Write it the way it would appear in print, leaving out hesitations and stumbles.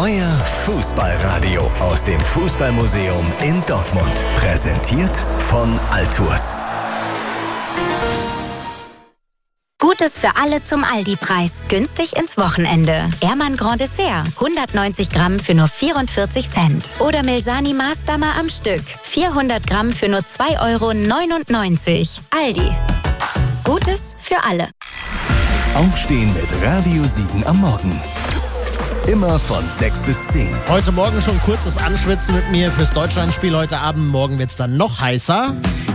Euer Fußballradio aus dem Fußballmuseum in Dortmund. Präsentiert von Altours. Gutes für alle zum Aldi-Preis. Günstig ins Wochenende. Ehrmann Grand Dessert. 190 Gramm für nur 44 Cent. Oder Milsani Maßdammer am Stück. 400 Gramm für nur 2,99 €. Aldi. Gutes für alle. Aufstehen mit Radio Siegen am Morgen. Immer von 6 bis 10. Heute Morgen schon kurzes Anschwitzen mit mir fürs Deutschlandspiel heute Abend. Morgen wird es dann noch heißer.